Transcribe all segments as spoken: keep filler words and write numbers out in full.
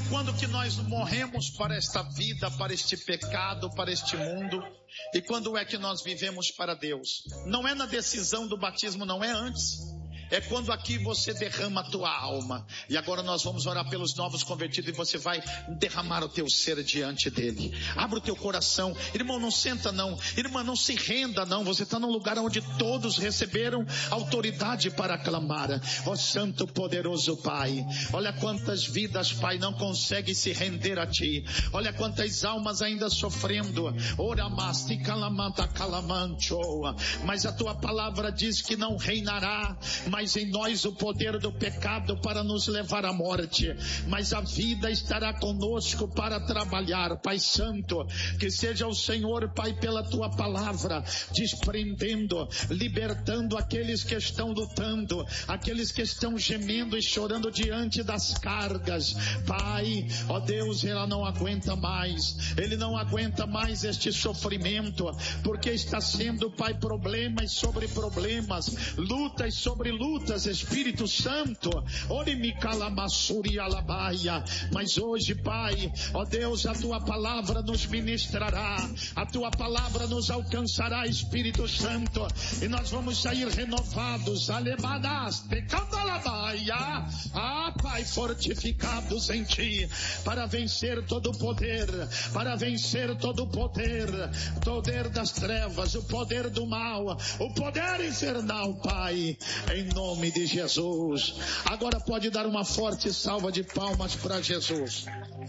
quando que nós morremos para esta vida, para este pecado, para este mundo? E quando é que nós vivemos para Deus? Não é na decisão do batismo, não é antes. É quando aqui você derrama a tua alma. E agora nós vamos orar pelos novos convertidos e você vai derramar o teu ser diante dele. Abra o teu coração. Irmão, não senta não. Irmã, não se renda não. Você está num lugar onde todos receberam autoridade para clamar. Ó Santo Poderoso Pai, olha quantas vidas, Pai, não conseguem se render a Ti. Olha quantas almas ainda sofrendo. Mas a Tua palavra diz que não reinará mas em nós o poder do pecado para nos levar à morte, mas a vida estará conosco para trabalhar. Pai Santo, que seja o Senhor, Pai, pela Tua palavra, desprendendo, libertando aqueles que estão lutando, aqueles que estão gemendo e chorando diante das cargas. Pai, ó Deus, ela não aguenta mais, ele não aguenta mais este sofrimento, porque está sendo, Pai, problemas sobre problemas, lutas sobre lutas, Espírito Santo, mas hoje, Pai, ó Deus, a Tua palavra nos ministrará, a Tua palavra nos alcançará, Espírito Santo, e nós vamos sair renovados, alebadas, ah, Pai, fortificados em Ti, para vencer todo o poder, para vencer todo o poder, o poder das trevas, o poder do mal, o poder infernal, Pai, em nome de Jesus. Agora pode dar uma forte salva de palmas para Jesus.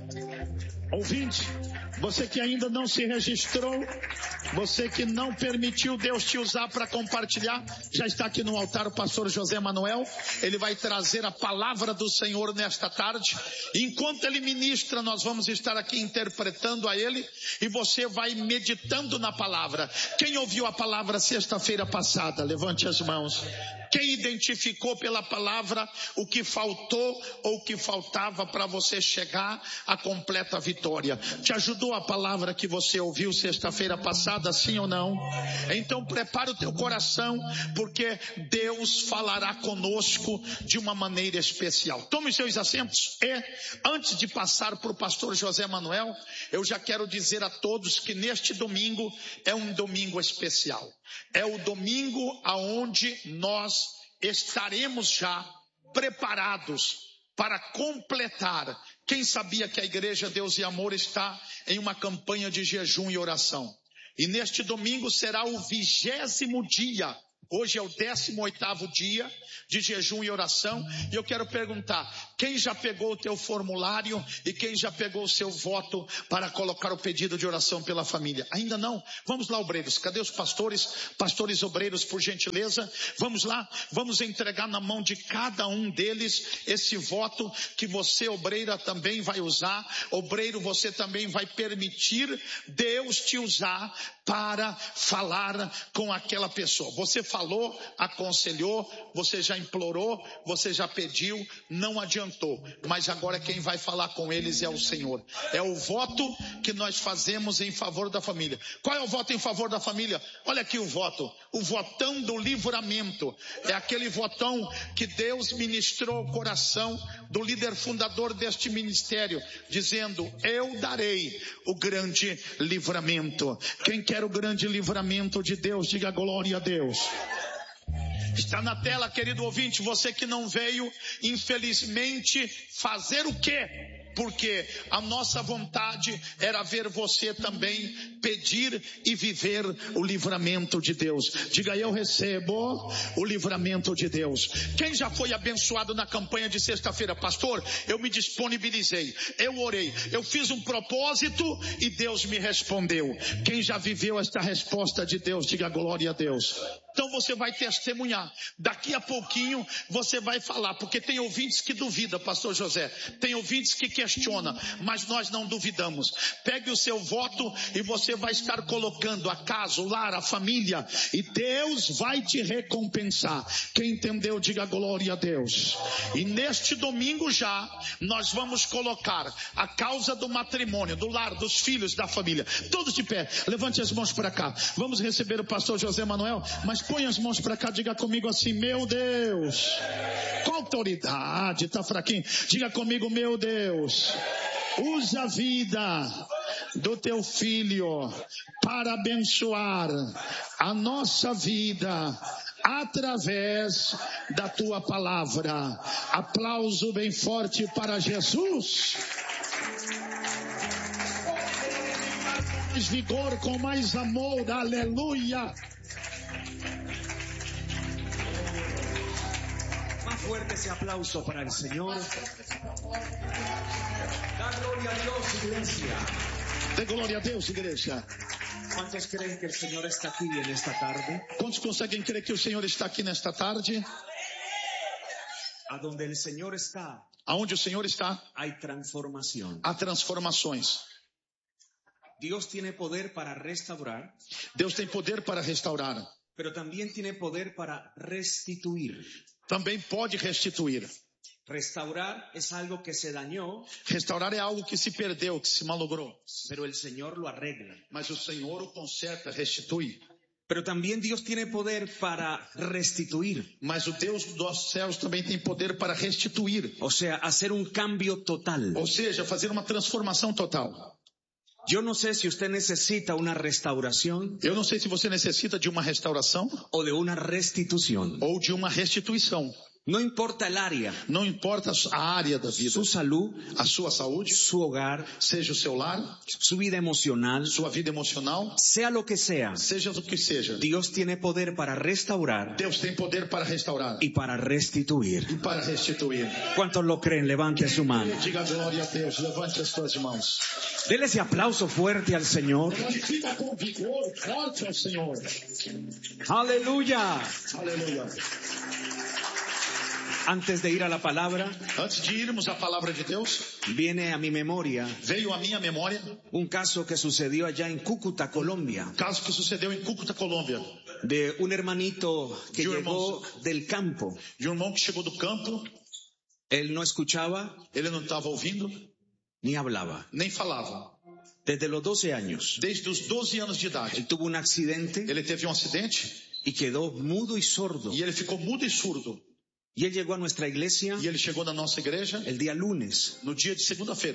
Ouvinte, você que ainda não se registrou, você que não permitiu Deus te usar para compartilhar, já está aqui no altar o pastor José Manuel. Ele vai trazer a palavra do Senhor nesta tarde. Enquanto ele ministra, nós vamos estar aqui interpretando a ele e você vai meditando na palavra. Quem ouviu a palavra sexta-feira passada? Levante as mãos. Quem identificou pela palavra o que faltou ou o que faltava para você chegar à completa vitória? Te ajudou a palavra que você ouviu sexta-feira passada, sim ou não? Então prepara o teu coração, porque Deus falará conosco de uma maneira especial. Tome os seus assentos e, antes de passar para o pastor José Manuel, eu já quero dizer a todos que neste domingo é um domingo especial. É o domingo aonde nós estaremos já preparados para completar. Quem sabia que a Igreja Deus e Amor está em uma campanha de jejum e oração? E neste domingo será o vigésimo dia. Hoje é o décimo oitavo dia de jejum e oração. E eu quero perguntar, quem já pegou o teu formulário e quem já pegou o seu voto para colocar o pedido de oração pela família? Ainda não? Vamos lá, obreiros. Cadê os pastores? Pastores obreiros, por gentileza. Vamos lá. Vamos entregar na mão de cada um deles esse voto que você, obreira, também vai usar. Obreiro, você também vai permitir Deus te usar para falar com aquela pessoa. Você falou, aconselhou, você já implorou, você já pediu, não adiantou. Mas agora quem vai falar com eles é o Senhor. É o voto que nós fazemos em favor da família. Qual é o voto em favor da família? Olha aqui o voto. O votão do livramento. É aquele votão que Deus ministrou ao coração do líder fundador deste ministério, dizendo: eu darei o grande livramento. Quem quer o grande livramento de Deus, diga glória a Deus. Está na tela, querido ouvinte, você que não veio, infelizmente, fazer o quê? Porque a nossa vontade era ver você também pedir e viver o livramento de Deus. Diga: eu recebo o livramento de Deus. Quem já foi abençoado na campanha de sexta-feira? Pastor, eu me disponibilizei, eu orei, eu fiz um propósito e Deus me respondeu. Quem já viveu esta resposta de Deus, diga glória a Deus. Então você vai testemunhar. Daqui a pouquinho você vai falar, porque tem ouvintes que duvidam, pastor José. Tem ouvintes que questionam, mas nós não duvidamos. Pegue o seu voto e você vai estar colocando a casa, o lar, a família, e Deus vai te recompensar. Quem entendeu, diga glória a Deus. E neste domingo já, nós vamos colocar a causa do matrimônio, do lar, dos filhos, da família. Todos de pé, levante as mãos para cá. Vamos receber o pastor José Manuel, mas põe as mãos para cá, diga comigo assim: meu Deus. Com autoridade, tá fraquinho? Diga comigo: meu Deus. Usa a vida do teu filho para abençoar a nossa vida através da tua palavra. Aplauso bem forte para Jesus. Com mais vigor, com mais amor, aleluia. Más fuerte ese aplauso para el Señor. Da gloria a Dios, iglesia. Dê glória a Deus, igreja. ¿Cuántos creen que el Señor está aquí en esta tarde? Quantos conseguem crer que o Senhor está aqui nesta tarde? A donde el Señor está, Aonde o Senhor está, hay transformación. há transformações. Dios tiene poder para restaurar, Deus tem poder para restaurar. pero también tiene poder para restituir. Também pode restituir. Restaurar es algo que se dañó, Restaurar é algo que se perdeu, que se malogrou. pero el Señor lo arregla. Mas o Senhor o conserta, restitui. Pero también Dios tiene poder para restituir, Mas o Deus dos céus também tem poder para restituir. o sea, hacer un cambio total. Ou seja, fazer uma transformação total. Yo no sé si usted necesita una restauración Eu não sei se você necessita de uma restauração o de una restitución. ou de uma restituição. No importa el área, Não importa a área da vida. su salud, A sua saúde, su hogar, seja o seu lar, su vida emocional, sua vida emocional, sea lo que sea, seja o que seja. Dios tiene poder para restaurar Deus tem poder para restaurar y para restituir. e para restituir. ¿Cuántos lo creen? Levante su mano. Diga glória a Deus, levante as suas mãos. Dele ese aplauso fuerte al Señor. Glorifica com vigor forte ao Senhor. Aleluya. Aleluia. Antes de ir a la palabra, Antes de irmos à palavra de Deus, viene a mi memoria veio à minha memória un caso que sucedió allá en Cúcuta, Colombia, um caso que sucedeu em Cúcuta, Colômbia, de un hermanito que Yo, llegó del campo. de um irmão que chegou do campo. Él no escuchaba Ele não estava ouvindo, ni hablaba. nem falava. Desde los doce años, Desde os doze anos de idade, él tuvo un accidente ele teve um acidente y quedó mudo y sordo. e ele ficou mudo e surdo. Y él llegó a nuestra iglesia E ele chegou na nossa igreja el día lunes no dia de segunda-feira.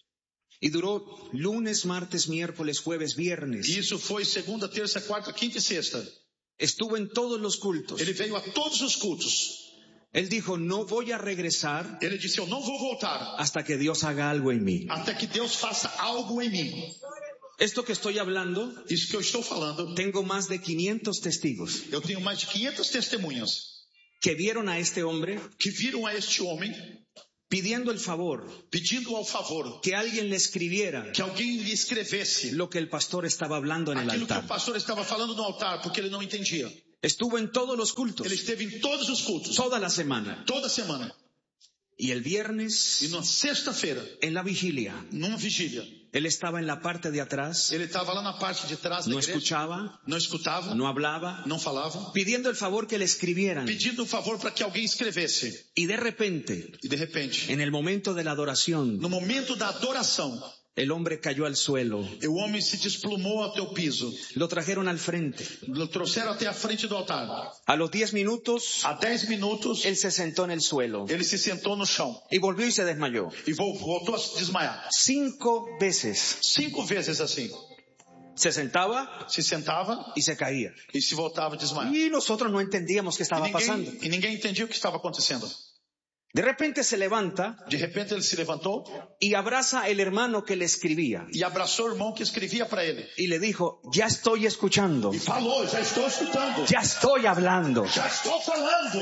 y duró lunes, martes, miércoles, jueves, E viernes. isso foi segunda, terça, quarta, quinta e sexta. Estuvo en todos los cultos. Ele veio a todos os cultos. Él dijo, no voy a regresar Ele disse, eu não vou voltar hasta que Dios haga algo en mí. até que Deus faça algo em mim. Esto que estoy hablando, Isso que eu estou falando, tengo más de quinientos testigos eu tenho mais de quinhentas testemunhas que vieron a este hombre que viram a este homem pidiendo el favor pedindo ao favor que alguien le escribiera que alguém lhe escrevesse lo que el pastor estaba hablando en el aquilo que o altar. pastor estava falando no altar, porque ele não entendia. Estuvo en todos los cultos, Ele esteve em todos os cultos, toda la semana. toda semana. Y el viernes, E na sexta-feira, en la vigilia, numa vigília, él estaba en la parte de atrás, ele estava lá na parte de trás da no igreja, escuchaba, não escutava, no hablaba, não falava, pidiendo el favor que le escribieran. pedindo um favor para que alguém escrevesse. Y de repente, E de repente, en el momento de la adoración, no momento da adoração, el hombre cayó al suelo. o homem se desplumou até o piso. Lo trajeron al frente. Lo trouxeram até a frente do altar. A los diez minutos, Há dez minutos, él se sentó en el suelo ele se sentou no chão y volvió y se desmayó. e vol- voltou a se desmaiar. Cinco veces Cinco vezes assim. se sentaba Se sentava y se caía. e se voltava a desmaiar. Y nosotros no entendíamos qué E estaba pasando. ninguém, e ninguém entendia o que estava acontecendo. De repente se levanta De repente ele se levantou y abraza el hermano que le escribía e abraçou o irmão que escrevia para ele. y le dijo, ya estoy escuchando, E falou, já estou escutando. ya estoy hablando. Já estou falando.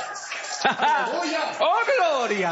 Aleluia. ¡Oh, gloria!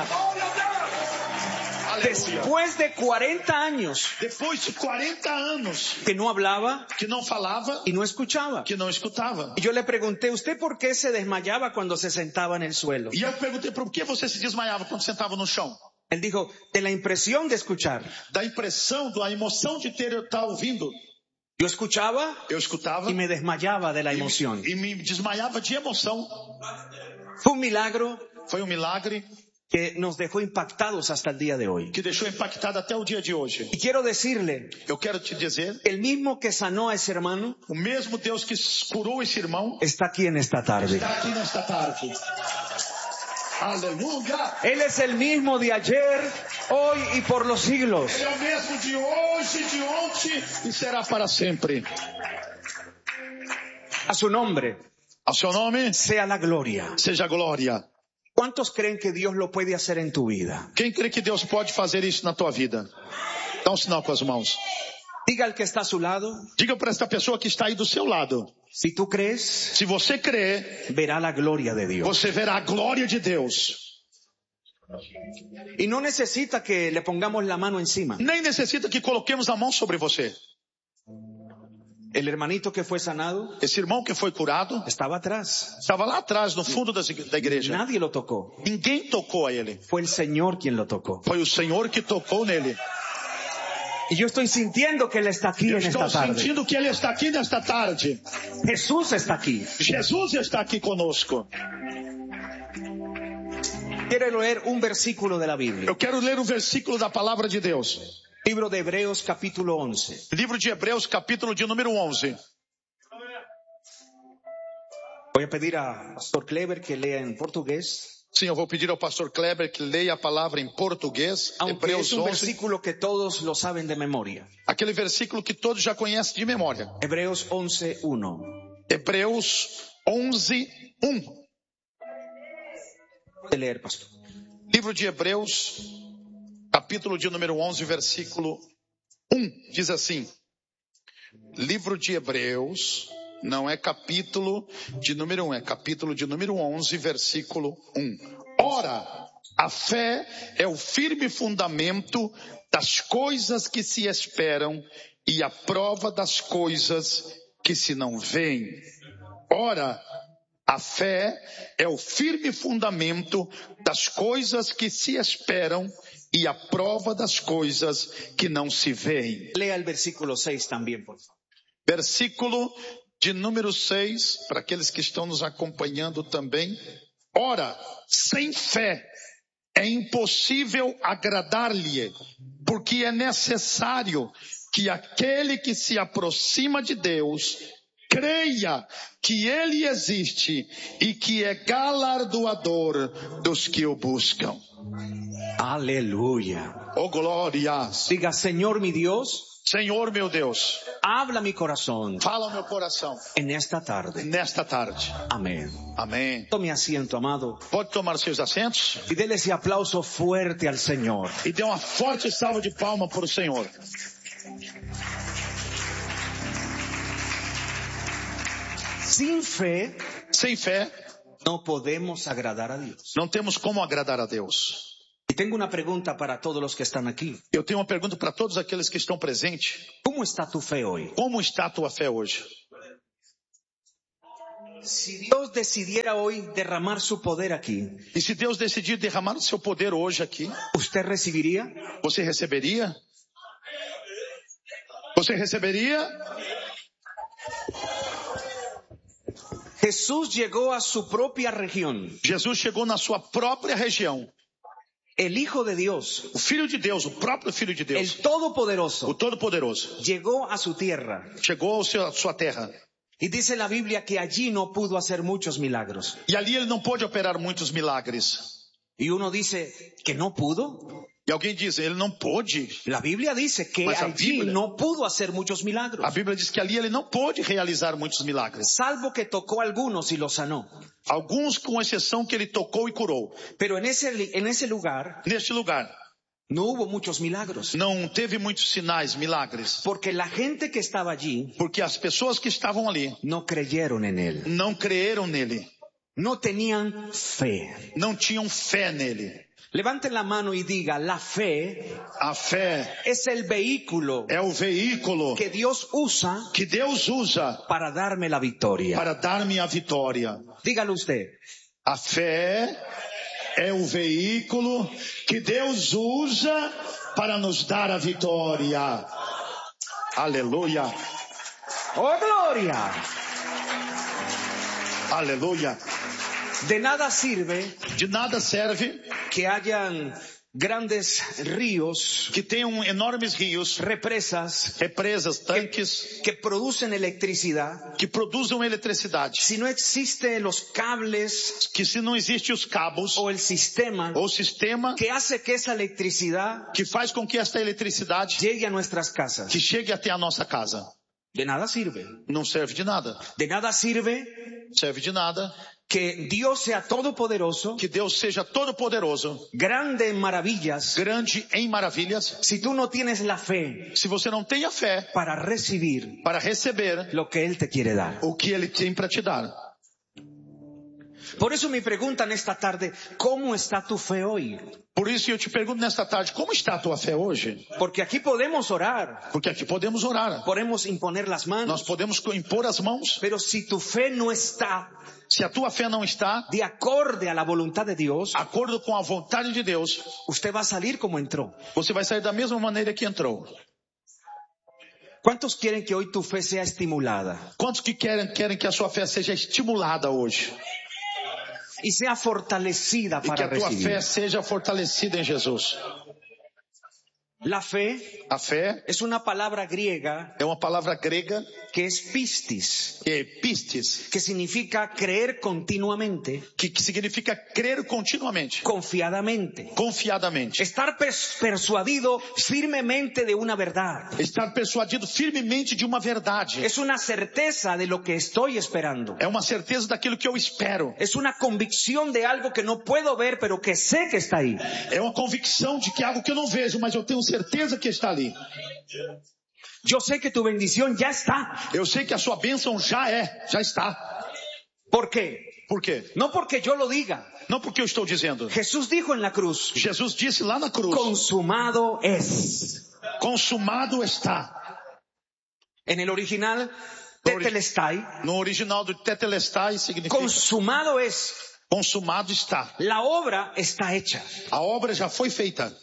Aleluia. Después de cuarenta años Depois de quarenta anos que no hablaba que não falava, y no escuchaba. que não escutava. Y yo le pregunté, ¿usted por qué se desmayaba cuando se sentaba en el suelo? E eu perguntei, por que você se desmaiava quando sentava no chão? Él dijo, de la impresión de escuchar. Da impressão, da emoção de ter estar ouvindo. Yo escuchaba Eu escutava y me desmayaba de la e, emoción. e me desmaiava de emoção. Fue un milagro Foi um milagre que nos dejó impactados hasta el día de hoy. que deixou impactado até o dia de hoje. Y quiero decirle, Eu quero te dizer, el mismo que sanó a ese hermano o mesmo Deus que curou esse irmão está aquí en esta tarde. está aqui nesta tarde. Aleluia! Él es el mismo de ayer, hoy y por los siglos. Ele é o mesmo de hoje, de ontem e será para sempre. A su nombre A seu nome sea la gloria. seja a glória. ¿Cuántos creen que Dios lo puede hacer en tu vida? Quem crê que Deus pode fazer isso na tua vida? Dá um sinal com as mãos. Diga al que está a su lado, Diga para esta pessoa que está aí do seu lado. si tú crees, Se você crê, verá la gloria de Dios. você verá a glória de Deus. Y no necesita que le pongamos la mano encima. Nem necessita que coloquemos a mão sobre você. El hermanito que fue sanado Esse irmão que foi curado estaba atrás. estava lá atrás, no fundo das- da igreja. Nadie lo tocó. Ninguém tocou a ele. Fue el Señor quien lo tocó. Foi o Senhor que tocou nele. Y yo estoy sintiendo que Él está aquí Eu en estou esta tarde. sentindo que ele está aqui nesta tarde. Jesús está aquí. Jesus está aqui conosco. Quiero leer un versículo de la Biblia. Eu quero ler um versículo da palavra de Deus. Libro de Hebreos capítulo once. Livro de Hebreus, capítulo de número onze. Voy a pedir a Pastor Kleber que lea en portugués. Sim, eu vou pedir ao pastor Kleber que leia a palavra em português. Aunque Hebreus es un onze. versículo que todos lo saben de memoria. Aquele versículo que todos já conhecem de memória. Hebreos once uno. Hebreus onze, um. Puede leer, pastor. Livro de Hebreus, capítulo de número onze, versículo um. Diz assim. Livro de Hebreus, não é capítulo de número um, é capítulo de número onze, versículo um. Ora, a fé é o firme fundamento das coisas que se esperam e a prova das coisas que se não veem. Ora, a fé é o firme fundamento das coisas que se esperam e a prova das coisas que não se veem. Lea el versículo seis también, por favor. Versículo de número seis, para aqueles que estão nos acompanhando também. Ora, sem fé é impossível agradar-lhe, porque é necessário que aquele que se aproxima de Deus creia que Ele existe e que é galardoador dos que o buscam. Aleluya. Oh, glórias! Diga, Señor mi Dios, Senhor meu Deus, habla mi corazón fala ao meu coração en esta tarde. nesta tarde. Amén. Amém. Tome asiento, amado, Pode tomar seus assentos y dele ese aplauso fuerte al Señor. e dê uma forte salva de palma para o Senhor. Sin fe Sem fé, no podemos agradar a Dios. não temos como agradar a Deus. Y tengo una pregunta para todos los que están aquí. Eu tenho uma pergunta para todos aqueles que estão presentes. ¿Cómo está tu fe hoy? Como está a tua fé hoje? Si Dios decidiera hoy derramar su poder aquí, E se Deus decidir derramar o seu poder hoje aqui, ¿usted recibiría? você receberia? Você receberia? Jesús llegó a su propia región. Jesus chegou na sua própria região. El Hijo de Dios, O Filho de Deus, o próprio Filho de Deus, el Todopoderoso, o Todo-Poderoso, llegó a su tierra. chegou ao seu, à sua terra. Y dice la Biblia que allí no pudo hacer muchos milagros. E ali ele não pôde operar muitos milagres. Y uno dice que no pudo. E alguém diz, ele não pôde. La Biblia dice que Mas a allí Biblia- no pudo hacer muchos milagros. A Bíblia diz que ali ele não pôde realizar muitos milagres. Salvo que tocó a algunos y los sanó. Alguns com exceção que ele tocou e curou. Pero en ese, en ese lugar Neste lugar, no hubo muchos milagros. não teve muitos sinais, milagres. Porque la gente que estaba allí Porque as pessoas que estavam ali no creyeron en él. não creram nele. No tenían fe. Não tinham fé nele. Levanten la mano y diga, la fe A fé es el vehículo é o veículo que Dios usa que Deus usa para darme la victoria. para dar-me a vitória. Dígalo usted. A fé é o veículo que Deus usa para nos dar a vitória. Aleluia, ¡Oh, gloria! aleluia. De nada sirve De nada serve que hayan grandes ríos, que tenham enormes rios, represas, represas, tanques, que producen electricidad, que produzam eletricidade. si no existen los cables Que se não existem os cabos o el sistema ou sistema que hace que esa electricidad que faz com que esta eletricidade llegue a nuestras casas, que chegue até a nossa casa, de nada sirve. não serve de nada. De nada sirve Serve de nada que Dios sea todopoderoso, que Deus seja todo poderoso, grande en maravillas, grande em maravilhas, si tú no tienes la fe se você não tem a fé para recibir para receber lo que Él te quiere dar. o que Ele tem para te dar. Por eso me preguntan esta tarde, ¿cómo está tu fe hoy? Por isso eu te pergunto nesta tarde, como está a tua fé hoje? Porque aquí podemos orar, Porque aqui podemos orar, podemos imponer las nós manos, podemos impor as mãos. pero si tu fe no está Se a tua fé não está de acorde a la voluntad de Dios, de acordo com a vontade de Deus, usted va a salir como entró. você vai sair da mesma maneira que entrou. ¿Cuántos quieren que hoy tu fe sea estimulada Quantos que querem, querem que a sua fé seja estimulada hoje? y sea fortalecida E que para a tua recibir? fé seja fortalecida em Jesus. La fe A fé es una palabra griega é uma palavra grega que es pistis, que é pistis, que significa creer continuamente, que, que significa crer continuamente, confiadamente, confiadamente. estar pers- persuadido firmemente de una verdad. Estar persuadido firmemente de uma verdade. Es una certeza de lo que estoy esperando. É uma certeza daquilo que eu espero. Es una convicción de algo que no puedo ver, pero que sé que está ahí. É uma convicção de que é algo que eu não vejo, mas eu tenho certeza que está ali. Yo sé que tu bendición ya está. Eu sei que a sua bênção já é, já está. ¿Por qué? Por quê? No porque yo lo diga. Não porque eu estou dizendo. Jesús dijo en la cruz, Jesus disse lá na cruz, consumado es. consumado está. En el original, tetelestai, No original do tetelestai significa consumado es. consumado está. La obra está hecha. A obra já foi feita.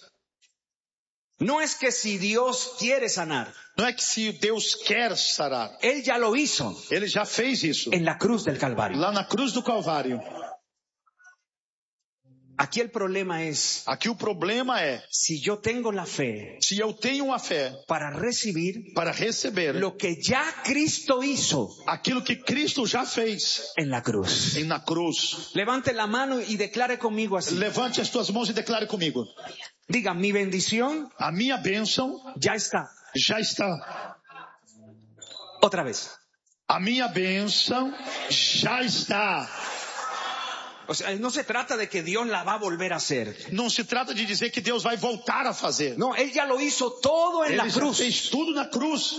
No es que si Dios quiere sanar, Não é que se Deus quer sarar. Él ya lo hizo Ele já fez isso. en la cruz del Calvario. Lá na cruz do Calvário. Aquí el problema es, Aqui o problema é, si yo tengo la fe se eu tenho a fé para recibir para receber lo que ya Cristo hizo aquilo que Cristo já fez en la cruz. em na cruz. Levante la mano y declare conmigo así. Levante as tuas mãos e declare comigo. Diga, mi bendición A minha bênção ya está. já está. Otra vez. A minha bênção já está. O sea, no se trata de que Dios la va a volver a hacer. Não se trata de dizer que Deus vai voltar a fazer. No, Él ya lo hizo todo en Ele la já cruz. fez tudo na cruz.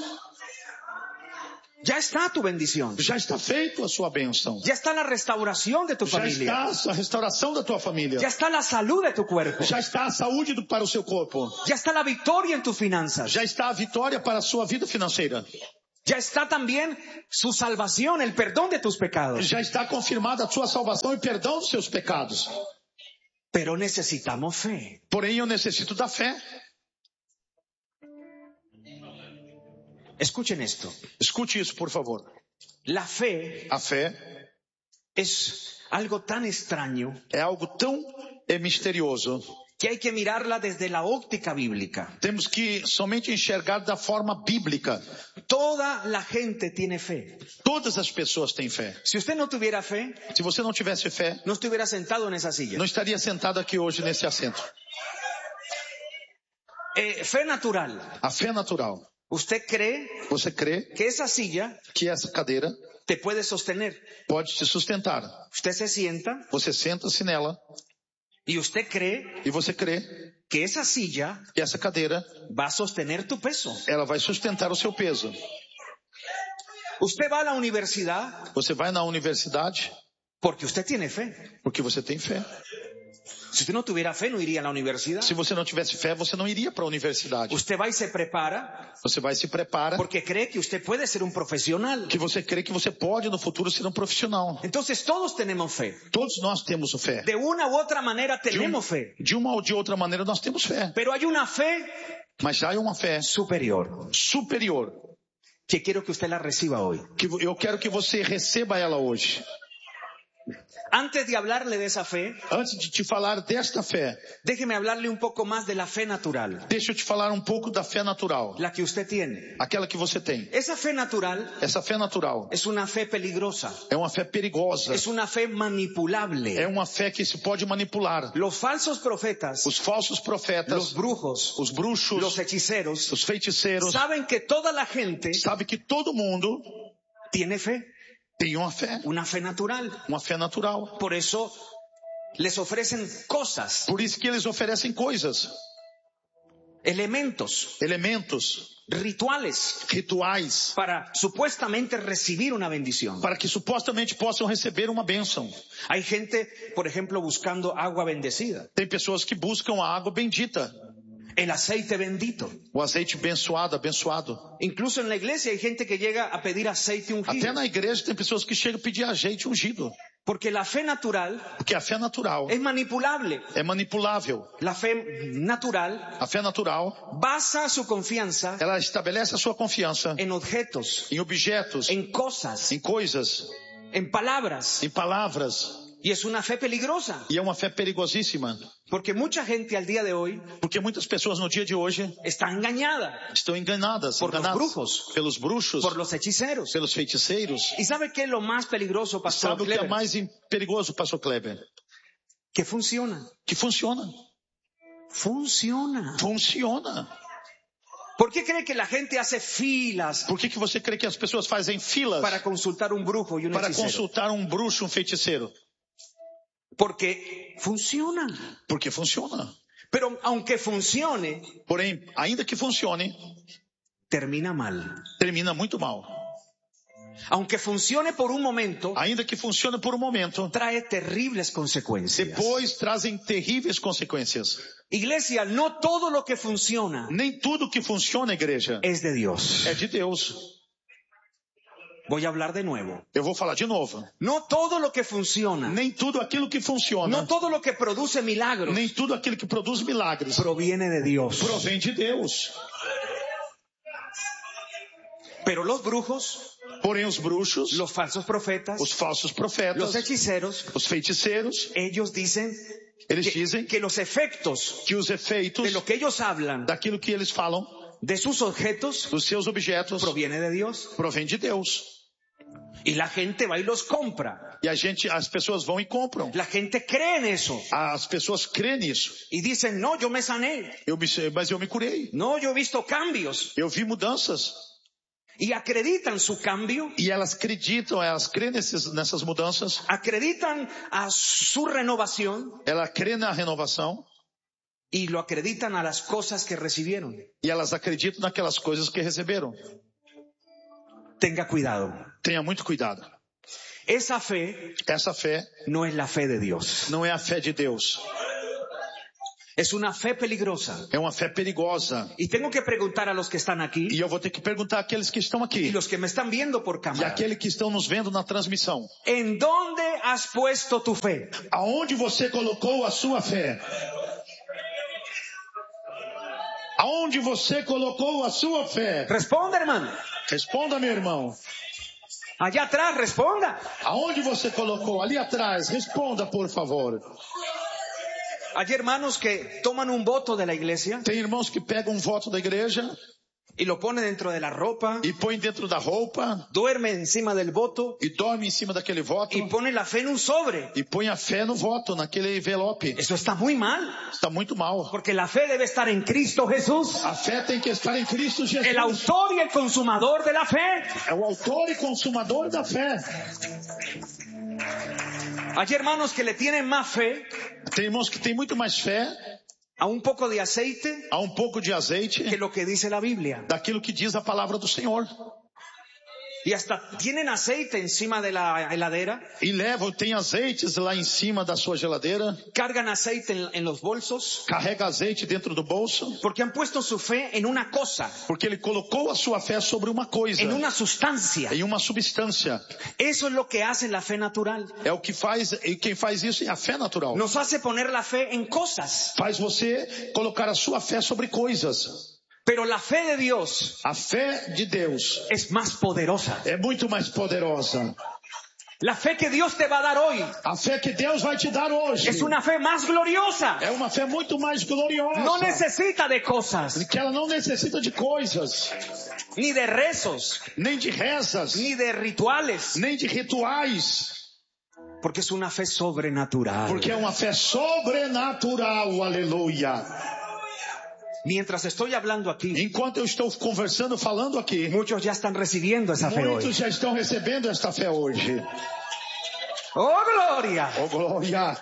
Ya está tu bendición. Já está feito a sua bênção. Ya está la restauración de tu Já familia. está a restauração da tua família. Ya está la salud de tu cuerpo. Já está a saúde do- para o seu corpo. Ya está la victoria en tus finanzas. Já está a vitória para a sua vida financeira. Ya está también su salvación, el perdón de tus pecados. Já está confirmada a sua salvação e perdão dos seus pecados. Pero necesitamos fe. Porém, eu necessito da fé. Escuchen esto. Escute isso, por favor. La fe A fé es algo tan extraño é algo tão é, misterioso. que hay que mirarla desde la óptica bíblica. Temos que somente enxergar da forma bíblica. Toda la gente tiene fe. Todas as pessoas têm fé. Si usted no tuviera fe, Se você não tivesse fé, no estuviera sentado en esa silla. não estaria sentado aqui hoje nesse assento. Eh, fe natural. A fé natural. Usted cree Você crê que esa silla que essa cadeira te puede sostener. pode te sustentar. Usted se sienta Você senta-se nela y usted cree e você crê que esa silla que essa cadeira va a sostener tu peso. ela vai sustentar o seu peso. Usted va a la universidad Você vai na universidade porque usted tiene fe. porque você tem fé. Si usted no tuviera fe, no iría a la universidad. Se você não tivesse fé, você não iria para a universidade. Usted va y se prepara Você vai se prepara porque cree que usted puede ser un profesional. que você crê que você pode no futuro ser um profissional. Entonces todos tenemos fe. Todos nós temos fé. De una u otra manera De, um, tenemos fe. de uma ou de outra maneira nós temos fé. Pero hay una fe Mas já é uma fé superior superior que quiero que usted la reciba hoy. que eu quero que você receba ela hoje. Antes de hablarle de esa fe, Antes de te falar desta fé, déjeme hablarle un poco más de la fe natural, deixa eu te falar um pouco da fé natural. la que usted tiene. Aquela que você tem. Esa fe natural Essa fé natural es una fe peligrosa, é uma fé perigosa. es una fe manipulable. É uma fé que se pode manipular. Los falsos profetas, Os falsos los profetas, brujos, os bruxos, los hechiceros, os feiticeiros, saben que toda la gente sabe que todo mundo tiene fe, tem uma fé, una fe natural. uma fé natural. Por eso les ofrecen cosas, Por isso que eles oferecem coisas, elementos, elementos, rituales rituais, para supuestamente recibir una bendición. para que supostamente possam receber uma bênção. Hay gente, por ejemplo, buscando agua bendecida, Tem pessoas que buscam a água bendita, el aceite bendito. o azeite abençoado, abençoado. Incluso en la iglesia hay gente que llega a pedir aceite ungido. Até na igreja tem pessoas que chegam a pedir azeite ungido, Porque la fe natural porque a fé natural es manipulable. é manipulável. La fe natural A fé natural, basa su confianza ela estabelece a sua confiança en objetos, em objetos, en cosas, em coisas, en palabras. em palavras. Y es una fe peligrosa. E é uma fé perigosíssima, Porque mucha gente al día de hoy porque muitas pessoas no dia de hoje está engañada estão enganadas, por los enganadas brujos, pelos bruxos, por los hechiceros. pelos feiticeiros. ¿Y sabe qué es lo más peligroso, Pastor Sabe o que é Kleber? mais im- perigoso, pastor Kleber? Que funciona. Que funciona. Funciona. Funciona. ¿Por qué cree que la gente hace filas Por que, que você crê que as pessoas fazem filas para consultar un brujo y un para hechicero? consultar um bruxo, um feiticeiro? Porque funciona. Porque funciona. Pero aunque funcione, Porém, ainda que funcione, termina mal. termina muito mal. Aunque funcione por un momento, Ainda que funcione por um momento, trae terribles consecuencias. depois trazem terríveis consequências. Iglesia, no todo lo que funciona Nem tudo que funciona, igreja, es de Dios. é de Deus. Voy a hablar de nuevo. Eu vou falar de novo. No todo lo que funciona, Nem tudo aquilo que funciona, no todo lo que produce milagros, nem tudo aquilo que produz milagres, proviene de Dios. provém de Deus. Pero los brujos, Porém, os bruxos, los falsos profetas, os falsos los profetas, hechiceros, os feiticeiros, ellos dicen eles que, dizem que los efectos que os efeitos de lo que ellos hablan, daquilo que eles falam, de sus objetos, dos seus objetos, proviene de Dios. provém de Deus. Y la gente va y los compra. E a gente, as pessoas vão e compram. La gente cree en eso. As pessoas creem nisso. Y dicen, no, yo me sané. Eu me, mas eu me curei. No, yo he visto cambios. Eu vi mudanças. Y acreditan su cambio, E elas acreditam, elas creem nesses, nessas mudanças. acreditan a su renovación Ela crê na renovação. y lo acreditan a las cosas que recibieron. E elas acreditam naquelas coisas que receberam. Tenga cuidado. Tenha muito cuidado. Esa fe Essa fé no es la fe de Dios. não é a fé de Deus. Es una fe peligrosa. É uma fé perigosa. Y tengo que preguntar a los que están aquí E eu vou ter que perguntar àqueles que estão y aqui. los que me están viendo por E cámara. aqueles que estão nos vendo na transmissão. ¿En dónde has puesto tu fe? Aonde você colocou a sua fé? Aonde você colocou a sua fé? Responda, hermano. Responda, meu irmão. Allá atrás, responda. Aonde você colocou? Ali atrás. Responda, por favor. Hay hermanos que toman un voto de la iglesia Tem irmãos que pegam um voto da igreja y lo ponen dentro de la ropa, e põem dentro da roupa duermen encima del voto e dorme em cima daquele voto y ponen la fe en un sobre. e põe a fé no voto, naquele envelope. Eso está muy mal, Está muito mal. porque la fe debe estar en Cristo Jesús, A fé tem que estar em Cristo Jesus. el autor y el consumador de la fe. É o autor e consumador da fé. Hay hermanos que le tienen más fe Tem irmãos que têm muito mais fé a un poco de aceite a um pouco de azeite que lo que dice la Biblia. daquilo que diz a palavra do Senhor. Y hasta tienen aceite encima de la heladera, E levam, tem azeites lá em cima da sua geladeira, cargan aceite en, en los bolsos, carrega azeite dentro do bolso, porque han puesto su fe en una cosa, porque ele colocou a sua fé sobre uma coisa, en una sustancia. em uma substância. Eso es lo que hace la fe natural. É o que faz, e quem faz isso é a fé natural. Nos hace poner la fe en cosas. Faz você colocar a sua fé sobre coisas. Pero la fe de Dios A fé de Deus es más poderosa. é muito mais poderosa. La fe que Dios te va a dar hoy A fé que Deus vai te dar hoje es una fe más gloriosa. é uma fé muito mais gloriosa. No necesita de cosas, Que ela não necessita de coisas, ni de rezos, nem de rezas, ni de rituales, nem de rituais. porque es una fe sobrenatural. Porque é uma fé sobrenatural. Aleluia. Mientras estoy hablando aquí, Enquanto eu estou conversando, falando aqui, muchos ya están recibiendo esa fe muitos hoy. já estão recebendo esta fé hoje. ¡Oh, gloria! Oh, glória.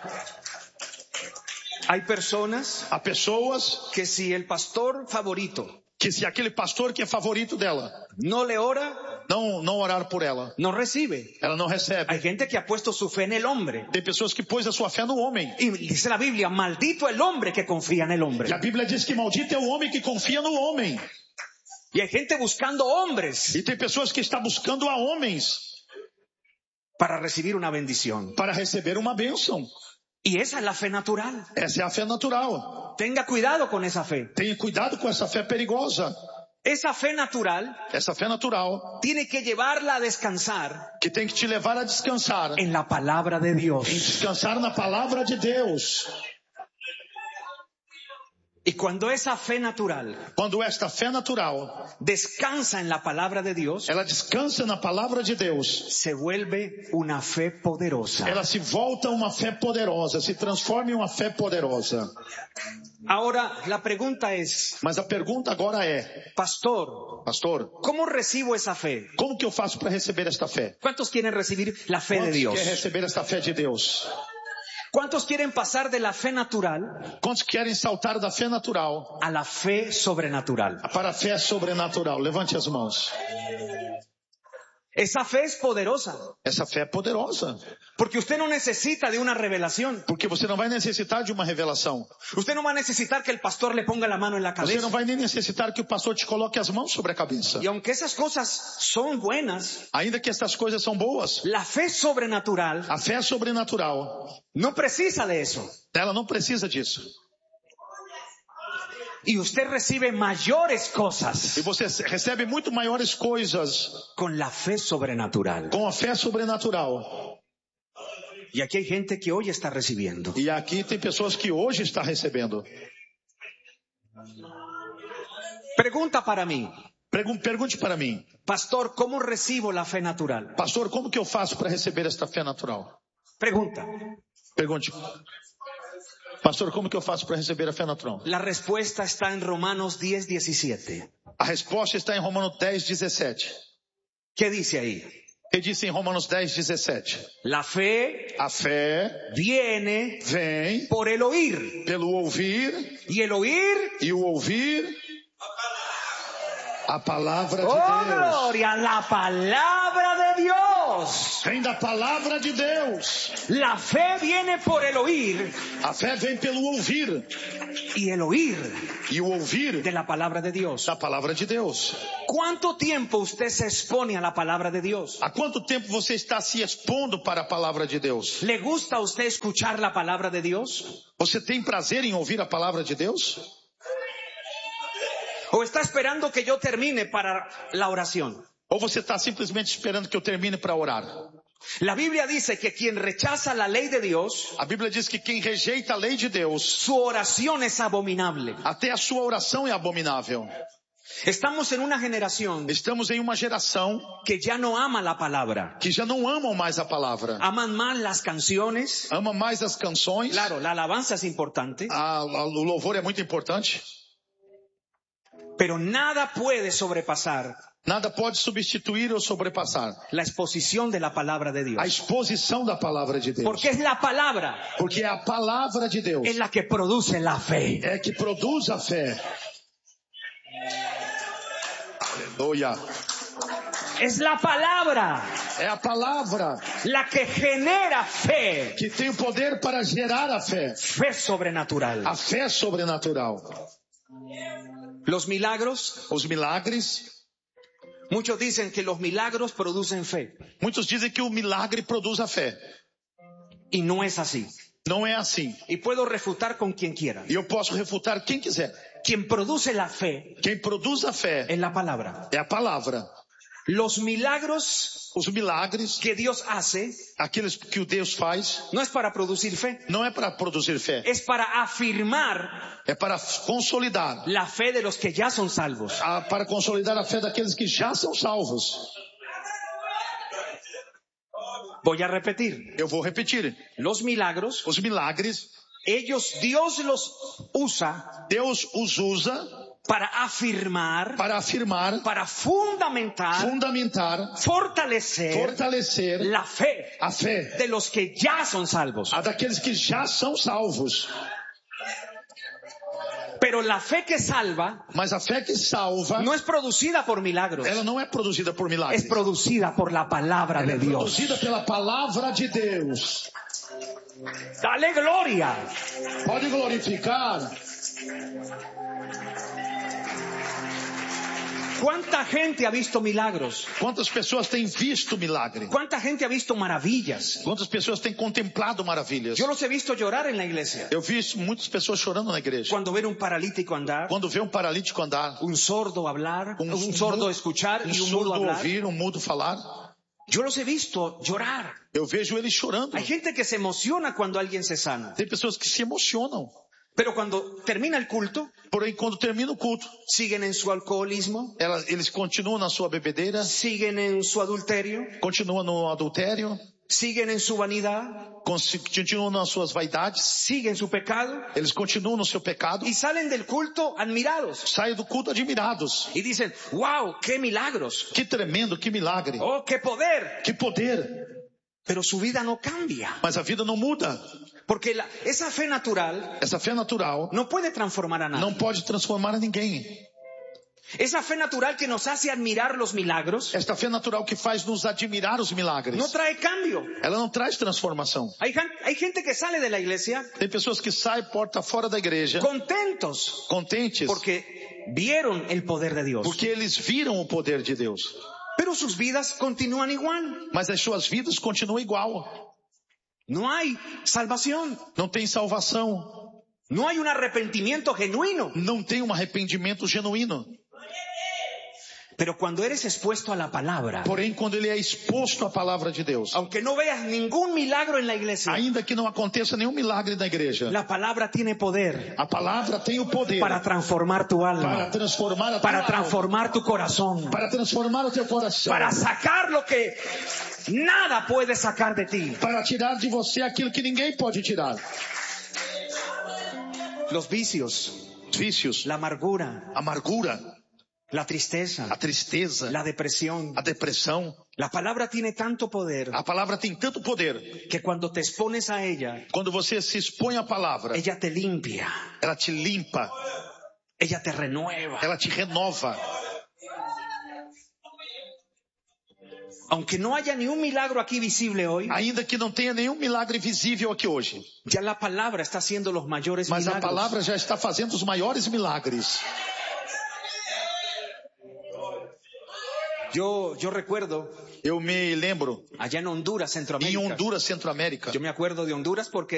Hay personas Há pessoas que si el pastor favorito que, se aquele pastor que é favorito dela no le ora, não, não orar por ela, no recibe. ela não Hay recebe. gente que ha puesto su fe en el hombre. Tem pessoas que pôs a sua fé no homem. Y dice la Biblia, maldito el hombre que confía en el hombre. E a Bíblia diz que maldito é o homem que confia no homem. Y hay gente buscando hombres E tem pessoas que estão buscando a homens para recibir una bendición. para receber uma bênção. Y esa es la fe natural. Essa é a fé natural. Tenga cuidado con esa fe. Tenha cuidado com essa fé perigosa. Esa fe natural Essa fé natural tiene que llevarla a descansar que tem que te levar a descansar. en la palabra de Em Dios. descansar na palavra de Deus. Y cuando esa fe natural Quando esta fé natural, descansa en la palabra de Dios, ela descansa na palavra de Deus, se vuelve una fe poderosa. ela se volta uma fé poderosa, se transforma em uma fé poderosa. Ahora, la pregunta es, Mas a pergunta agora é, pastor, pastor, ¿cómo recibo esa fe? como que eu faço para receber esta fé? ¿Cuántos quieren recibir la fe de Quantos Dios? querem receber esta fé de Deus? ¿Cuántos quieren pasar de la fe natural Quantos querem saltar da fé natural a la fe sobrenatural? para a fé sobrenatural? Levante as mãos. Esa fe es poderosa, Essa fé é poderosa, porque usted no necesita de una revelación. porque você não vai necessitar de uma revelação. Usted no va a necesitar que el pastor le ponga la mano en la Você cabeza. não vai nem necessitar que o pastor te coloque as mãos sobre a cabeça. Y aunque esas cosas son buenas, Ainda que estas coisas são boas, la fe sobrenatural a fé sobrenatural, no precisa de eso. ela não precisa disso. Y usted recibe mayores cosas E você recebe muito maiores coisas con la fe sobrenatural. com a fé sobrenatural. Y aquí hay gente que hoy está recibiendo. E aqui tem pessoas que hoje estão recebendo. Pregunta para mí, Pergun- Pergunte para mim, pastor, ¿cómo recibo la fe natural? pastor, como que eu faço para receber esta fé natural? Pregunta. Pergunte, pastor, como que eu faço para receber a fé natural? La respuesta está en Romanos diez, diecisiete. A resposta está em Romanos dez, dezessete. ¿Qué dice ahí? Ele disse em Romanos dez, dezessete. La fe A fé viene vem por el oír. pelo ouvir, Y el oír, e o ouvir a palavra de oh Deus. gloria, la palabra de Dios. Vem da palavra de Deus. La fe viene por el oír A fé vem pelo ouvir, y el oír e o ouvir de la palabra de Dios. da palavra de Deus. ¿Cuánto tiempo usted se expone a la palabra de Dios? Há quanto tempo você está se expondo para a palavra de Deus? ¿Le gusta a usted escuchar la palabra de Dios? Você tem prazer em ouvir a palavra de Deus? ¿O está esperando que yo termine para la oración? Ou você está simplesmente esperando que eu termine para orar? La Biblia dice que quien rechaza la ley de Dios, A Bíblia diz que quem rejeita a lei de Deus, su oración es abominable. até a sua oração é abominável. Estamos en una generación Estamos em uma geração que ya no ama la palabra. que já não amam mais a palavra. Aman más las canciones. Ama mais as canções. Claro, la alabanza es importante, A, a, o louvor é muito importante. pero nada puede sobrepasar Nada pode substituir ou sobrepassar la exposición de la palabra de a Dios. exposição da palavra de Deus. Porque es la palabra Porque é a palavra de Deus en la que produce la fe. é que produz a fé. Aleluia. Es la palabra É a palavra la que genera fe. que tem o poder para gerar a fé. Fe sobrenatural. A fé sobrenatural. Los milagros, Os milagres. muchos dicen que los milagros producen fe. Muitos dizem que o milagre produz a fé. Y no es así. Não é assim. Y puedo refutar con quien quiera. E eu posso refutar quem quiser. Quien produce la fe Quem produz a fé es la palabra. é a palavra. Los milagros Os milagres, que Dios hace aqueles que o Deus faz, no es para producir fe, não é para produzir fé, es para afirmar é para consolidar, la fe de los que ya son salvos. a, para consolidar a fé daqueles que já são salvos. Voy a repetir. Eu vou repetir. Los milagros, Os milagres, ellos, Dios los usa Deus os usa para afirmar, para afirmar, para fundamentar, fundamentar, fortalecer fortalecer la fe a fé de los que ya son salvos. a daqueles que já são salvos. Pero la fe que salva Mas a fé que salva, no es producida por milagros, ela não é produzida por milagres. es producida por la palabra Ela de é Dios. produzida pela palavra de Deus. Dale gloria. Pode glorificar. ¿Cuánta gente ha visto milagros? Quantas pessoas têm visto milagre? ¿Cuánta gente ha visto maravillas? Quantas pessoas têm contemplado maravilhas? Yo los he visto llorar en la iglesia. Eu vi muitas pessoas chorando na igreja. Cuando ven un paralítico andar, Quando vê um paralítico andar, un sordo hablar, um, un sordo mu- escuchar um y un mudo surdo hablar. ouvir, um mudo falar, Yo los he visto llorar. eu vejo eles chorando. Hay gente que se emociona cuando alguien se sana. Tem pessoas que se emocionam. Pero cuando termina el culto, Porém, quando termina o culto, siguen en su alcoholismo, elas, eles continuam na sua bebedeira, siguen en su adulterio, continuam no adultério, siguen en su vanidad, cons- continuam nas suas vaidades, siguen su pecado eles continuam no seu pecado, y salen del culto admirados. saem do culto admirados. Y dicen, wow, qué milagros, Que tremendo, que milagre, oh, qué poder. que poder. Pero su vida no cambia. Mas a vida não muda. Porque la- esa fe natural Essa fé natural no puede transformar a nadie. não pode transformar a ninguém. Esa fe natural que nos hace admirar los milagros Esta fé natural que faz nos admirar os milagres, no trae cambio. ela não traz transformação. Hay, jan- hay gente que sale de la iglesia Tem pessoas que saem porta fora da igreja, contentos contentes, porque vieron el poder de Dios. porque eles viram o poder de Deus. Pero sus vidas continúan igual. Mas as suas vidas continuam igual. No hay salvación. Não tem salvação. No hay un arrepentimiento genuino. Não tem um arrependimento genuíno. Pero cuando eres expuesto a la palabra, Porém, quando ele é exposto à palavra de Deus, aunque no veas ningún milagro en la iglesia, ainda que não aconteça nenhum milagre na igreja, la palabra tiene poder a palavra tem o poder para transformar tu para alma, transformar a tua para alma, transformar tu corazón, para transformar o teu coração, para sacar lo que nada puede sacar de ti. para tirar de você aquilo que ninguém pode tirar. Los vicios, Os vícios, la amargura, a amargura, la tristeza, a tristeza, la depresión. a depressão. La palabra tiene tanto poder A palavra tem tanto poder. que cuando te expones a ella, Quando você se expõe à palavra, ella te limpia, ela te limpa, ella te renueva. ela te renova. Aunque no haya ni un milagro aquí visible hoy, Ainda que não tenha nenhum milagre visível aqui hoje, ya la palabra está haciendo los mayores mas a milagros. palavra já está fazendo os maiores milagres. Yo, yo recuerdo Eu me lembro, allá en Honduras, em Centroamérica. Honduras, Centro-América, Yo me acuerdo de Honduras porque